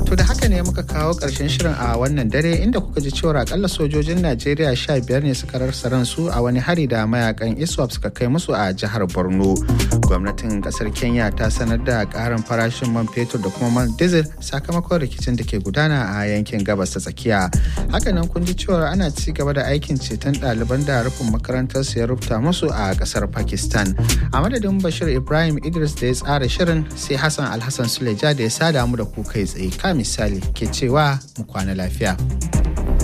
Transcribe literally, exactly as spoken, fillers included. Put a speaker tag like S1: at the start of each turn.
S1: To da haka ne muka kawo ƙarshen shirin a wannan dare inda kuka ji cewa akalla sojojin Najeriya sha biyar ne suka rasa ransu a wani hari da mayakan ISWAP suka kai musu a jihar Borno. Gwamnatin ƙasar Kenya ta sanar da ƙarin farashin man fetur da kuma man diesel sakamakon rikicin da ke gudana a yankin gabas ta tsakiya. Hakanan kun ji cewa ana ci gaba da aikin ceton ɗaliban da rufin makarantar su ya rubuta musu a ƙasar Pakistan. A madadin Bashir Ibrahim Idris da ya tsara shirin sai Hassan Alhassan Suleja da ya sada mu da ku kai tsaye. Ka misali ke cewa mu kwana lafiya.